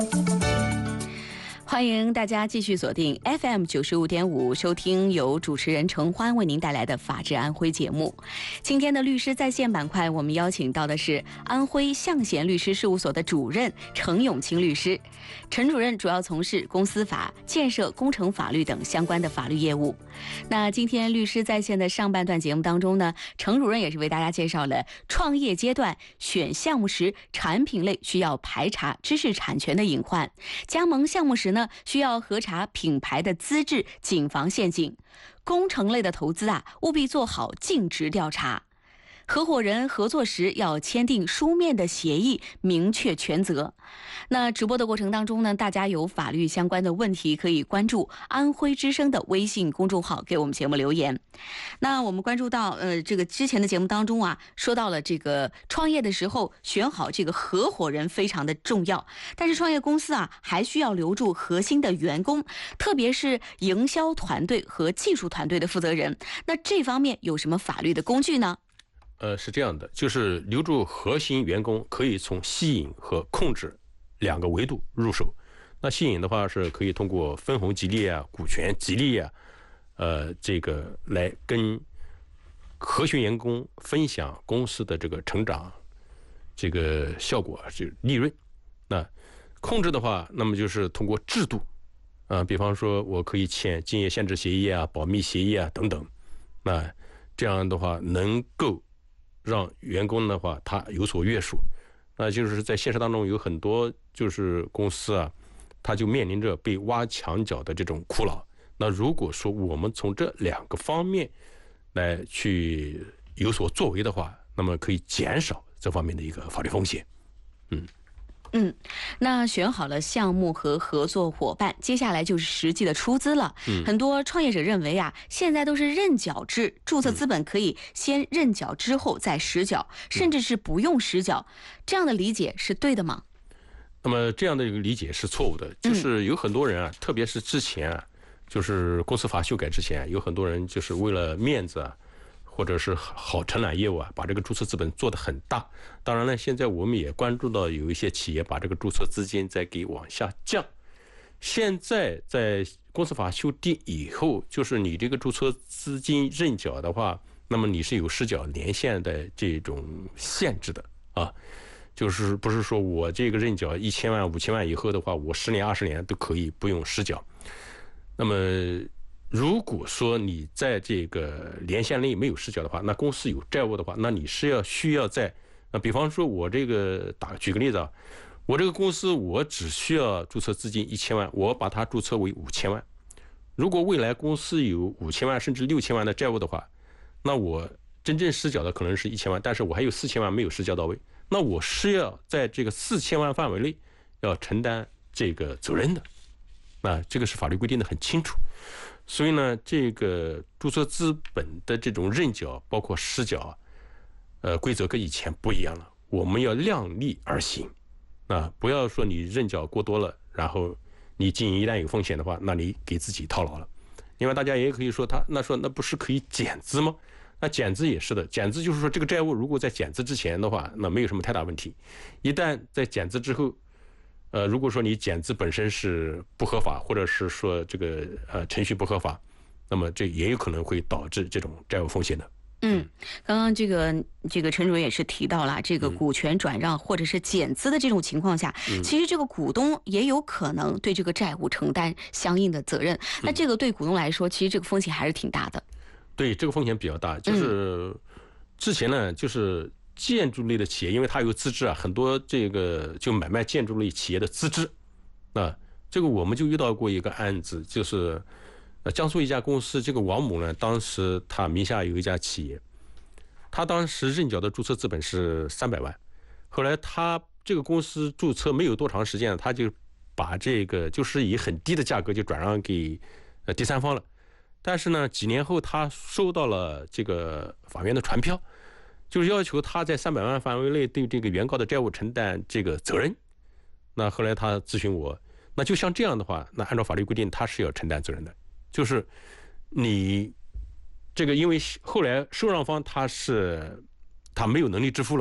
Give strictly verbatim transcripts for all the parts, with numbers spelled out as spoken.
欢迎大家继续锁定 F M 九十五点五，收听由主持人程欢为您带来的《法治安徽》节目。今天的律师在线板块，我们邀请到的是安徽象贤律师事务所的主任程永清律师。陈主任主要从事公司法、建设工程法律等相关的法律业务。那今天律师在线的上半段节目当中呢，程主任也是为大家介绍了创业阶段选项目时产品类需要排查知识产权的隐患，加盟项目时呢需要核查品牌的资质，谨防陷阱。工程类的投资啊，务必做好尽职调查。合伙人合作时要签订书面的协议，明确权责。那直播的过程当中呢，大家有法律相关的问题可以关注安徽之声的微信公众号给我们节目留言。那我们关注到呃这个之前的节目当中啊，说到了这个创业的时候选好这个合伙人非常的重要，但是创业公司啊还需要留住核心的员工，特别是营销团队和技术团队的负责人。那这方面有什么法律的工具呢？ 呃，是这样的，就是留住核心员工可以从吸引和控制两个维度入手。那吸引的话是可以通过分红激励啊、股权激励啊，呃，这个来跟核心员工分享公司的这个成长、这个效果、这个利润。那控制的话，那么就是通过制度啊、呃，比方说我可以签竞业限制协议啊、保密协议啊等等。那这样的话能够让员工的话他有所约束。那就是在现实当中有很多就是公司啊，他就面临着被挖墙脚的这种苦恼。那如果说我们从这两个方面来去有所作为的话，那么可以减少这方面的一个法律风险。嗯嗯，那选好了项目和合作伙伴，接下来就是实际的出资了。嗯，很多创业者认为啊，现在都是认缴制，注册资本可以先认缴之后再实缴，甚至是不用实缴，这样的理解是对的吗？ 那么这样的一个理解是错误的，就是有很多人啊，嗯、特别是之前啊，就是公司法修改之前，有很多人就是为了面子啊，或者是好承揽业务啊，把这个注册资本做得很大。当然了，现在我们也关注到有一些企业把这个注册资金再给往下降。现在在公司法修订以后，就是你这个注册资金认缴的话，那么你是有实缴年限的这种限制的啊，就是不是说我这个认缴一千万、五千万以后的话，我十年、二十年都可以不用实缴。那么如果说你在这个年限内没有实缴的话，那公司有债务的话，那你是要需要在，那比方说我这个打举个例子啊，我这个公司我只需要注册资金一千万，我把它注册为五千万。如果未来公司有五千万甚至六千万的债务的话，那我真正实缴的可能是一千万，但是我还有四千万没有实缴到位，那我是要在这个四千万范围内要承担这个责任的。那这个是法律规定的很清楚。所以呢，这个注册资本的这种认缴包括实缴，呃，规则跟以前不一样了，我们要量力而行。啊，不要说你认缴过多了，然后你经营一旦有风险的话，那你给自己套牢了。另外，大家也可以说他那说那不是可以减资吗？那减资也是的，减资就是说这个债务如果在减资之前的话，那没有什么太大问题。一旦在减资之后，呃，如果说你减资本身是不合法，或者是说这个呃程序不合法，那么这也有可能会导致这种债务风险的。 嗯，刚刚这个这个陈主任也是提到了，这个股权转让或者是减资的这种情况下，嗯、其实这个股东也有可能对这个债务承担相应的责任。嗯、那这个对股东来说，其实这个风险还是挺大的。 对，这个风险比较大。就是之前呢，就是建筑类的企业，因为它有资质啊，很多这个就买卖建筑类企业的资质。啊，这个我们就遇到过一个案子，就是。呃，江苏一家公司，这个王某呢，当时他名下有一家企业，他当时认缴的注册资本是三百万，后来他这个公司注册没有多长时间，他就把这个就是以很低的价格就转让给呃第三方了。但是呢，几年后他收到了这个法院的传票，就是要求他在三百万范围内对这个原告的债务承担这个责任。那后来他咨询我，那就像这样的话，那按照法律规定，他是要承担责任的。就是你这个，因为后来受让方他是他没有能力支付了嘛，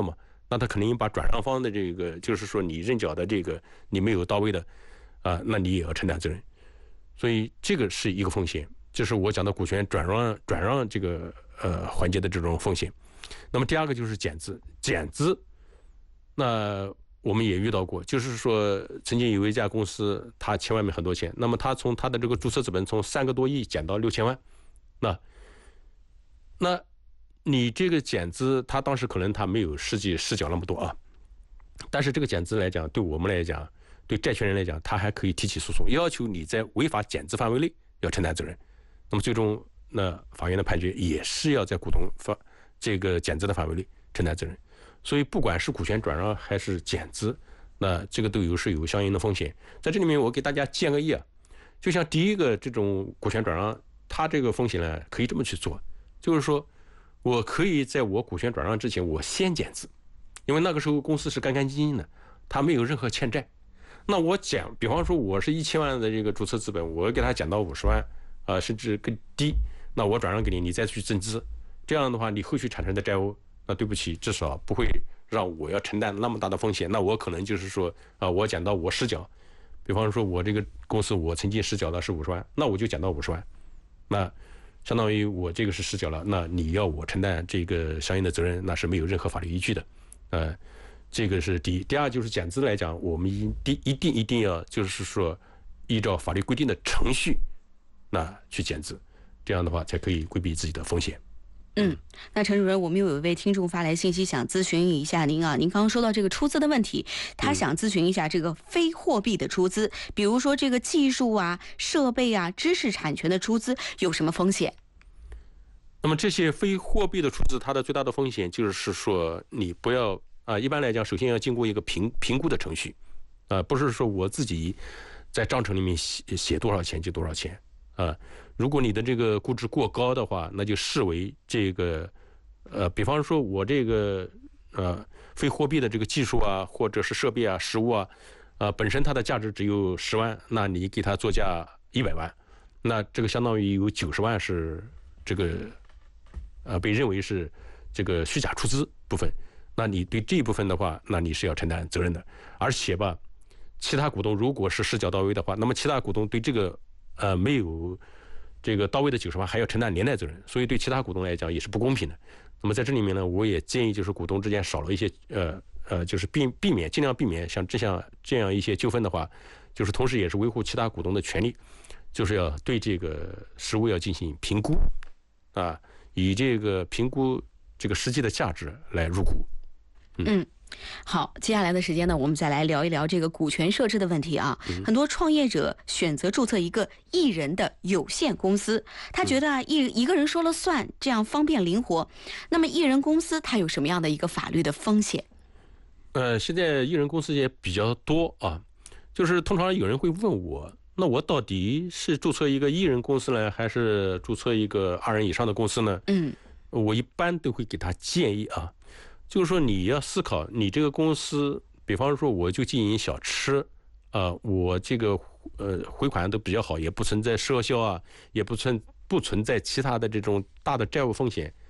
那他肯定把转让方的这个，就是说你认缴的这个你没有到位的，啊、呃，那你也要承担责任。所以这个是一个风险，就是我讲的股权转让转让这个呃环节的这种风险。那么第二个就是减资，减资，那我们也遇到过，就是说曾经有一家公司，他欠外面很多钱，那么他从他的这个注册资本从三个多亿减到六千万，那那你这个减资，他当时可能他没有实际实缴那么多啊，但是这个减资来讲，对我们来讲，对债权人来讲，他还可以提起诉讼，要求你在违法减资范围内要承担责任。那么最终，那法院的判决也是要在股东发这个减资的范围内承担责任。所以不管是股权转让还是减资，那这个都有是有相应的风险。在这里面我给大家建个议啊，就像第一个这种股权转让，它这个风险呢可以这么去做，就是说我可以在我股权转让之前我先减资，因为那个时候公司是干干净净的，它没有任何欠债。那我减，比方说我是一千万的这个注册资本，我给它减到五十万啊、呃，甚至更低，那我转让给你，你再去增资，这样的话你后续产生的债务，那对不起，至少不会让我要承担那么大的风险。那我可能就是说啊、呃，我减到我实缴，比方说我这个公司我曾经实缴的是五十万，那我就减到五十万，那相当于我这个是实缴了，那你要我承担这个相应的责任，那是没有任何法律依据的，呃，这个是第一。第二就是减资来讲，我们一定一定一定要就是说依照法律规定的程序，那去减资，这样的话才可以规避自己的风险。 嗯，那陈主任，我们又有一位听众发来信息，想咨询一下您啊。您刚刚说到这个出资的问题，他想咨询一下这个非货币的出资，嗯、比如说这个技术啊、设备啊、知识产权的出资有什么风险？ 那么这些非货币的出资，它的最大的风险就是说，你不要啊、呃，一般来讲，首先要经过一个评评估的程序，啊、呃，不是说我自己在章程里面写写多少钱就多少钱啊。呃如果你的这个估值过高的话，那就视为这个，呃，比方说我这个呃非货币的这个技术啊，或者是设备啊、实物啊，啊、呃、本身它的价值只有十万，那你给它作价一百万，那这个相当于有九十万是这个呃被认为是这个虚假出资部分，那你对这一部分的话，那你是要承担责任的。而且吧，其他股东如果是实缴到位的话，那么其他股东对这个呃没有这个到位的九十万还要承担连带责任，所以对其他股东来讲也是不公平的。那么在这里面呢，我也建议就是股东之间少了一些呃呃，就是避避免尽量避免像这样这样一些纠纷的话，就是同时也是维护其他股东的权利，就是要对这个实物要进行评估啊，以这个评估这个实际的价值来入股。 嗯。嗯好，接下来的时间呢，我们再来聊一聊这个股权设置的问题啊。嗯、很多创业者选择注册一个一人的有限公司，他觉得啊，一一个人说了算，这样方便灵活。那么，一人公司它有什么样的一个法律的风险？ 呃，现在一人公司也比较多啊，就是通常有人会问我，那我到底是注册一个一人公司呢，还是注册一个二人以上的公司呢？嗯，我一般都会给他建议啊。就是说，你要思考，你这个公司，比方说，我就经营小吃，啊、呃，我这个呃回款都比较好，也不存在赊销啊，也不存不存在其他的这种大的债务风险，